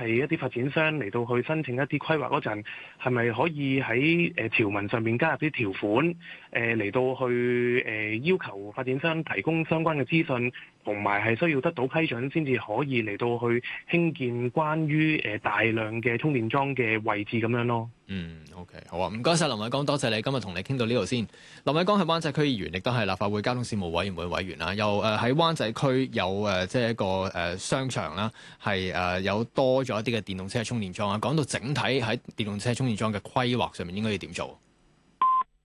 係一啲發展商嚟到去申請一啲規劃嗰陣，係咪可以喺條文上面加入啲條款，嚟到去要求發展商提供相關嘅資訊，同埋係需要得到批准先至可以嚟到去興建關於大量嘅充電樁嘅位置咁樣咯。 OK， 好啊，唔該晒林偉江，多謝你今日同你傾到呢度先。林偉江係灣仔區議員，亦都係立法會交通事務委員會委員啦。又喺灣仔區有即係一個商場啦，係有多咗一啲嘅電動車充電樁啊。講到整體喺電動車充電樁嘅規劃上面應該要點做？